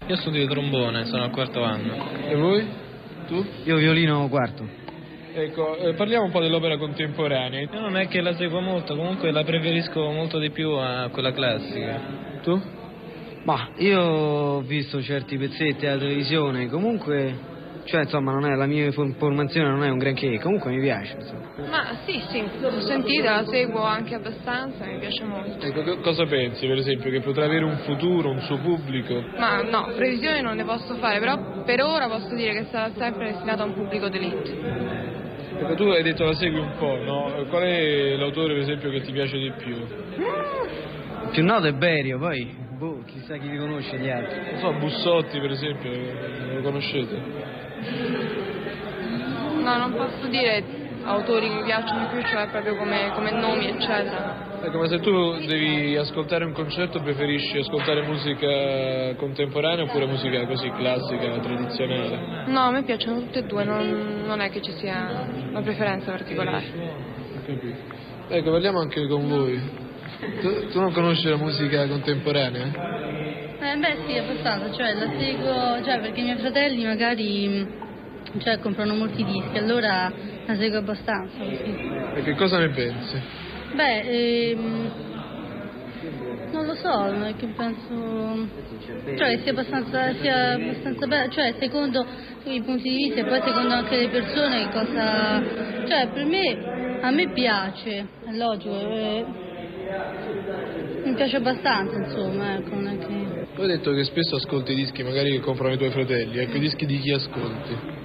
Io studio trombone, sono al quarto anno. E voi? Tu? Io violino quarto. Ecco, parliamo un po' dell'opera contemporanea. Io non è che la seguo molto, comunque la preferisco molto di più a quella classica. Tu? Ma io ho visto certi pezzetti alla televisione, comunque, cioè insomma non è la mia formazione, non è un granché, comunque mi piace. Insomma. Ma sì, l'ho sentita, la seguo anche abbastanza, mi piace molto. Ecco, cosa pensi, per esempio, che potrà avere un futuro, un suo pubblico? Ma no, previsioni non ne posso fare, però per ora posso dire che sarà sempre destinata a un pubblico d'élite. Ecco, tu hai detto la segui un po', no? Qual è l'autore, per esempio, che ti piace di più? Il più noto è Berio, poi, chissà chi li conosce gli altri. Non so, Bussotti, per esempio, lo conoscete? No, non posso dire autori che mi piacciono di più, cioè proprio come nomi, eccetera. Ecco, ma se tu devi ascoltare un concerto, preferisci ascoltare musica contemporanea oppure musica così classica, tradizionale? No, a me piacciono tutte e due, non è che ci sia una preferenza particolare. Ho capito. Ecco, parliamo anche con voi. Tu non conosci la musica contemporanea? Beh sì, abbastanza, cioè la seguo, cioè perché i miei fratelli magari comprano molti dischi, allora la seguo abbastanza così. E che cosa ne pensi? Beh, non lo so, non è che penso, cioè sia abbastanza bella, cioè secondo i punti di vista e poi secondo anche le persone cosa, cioè per me, a me piace, è logico, mi piace abbastanza insomma, ecco, non è che... Tu hai detto che spesso ascolti i dischi magari che comprano i tuoi fratelli, ecco i dischi di chi ascolti?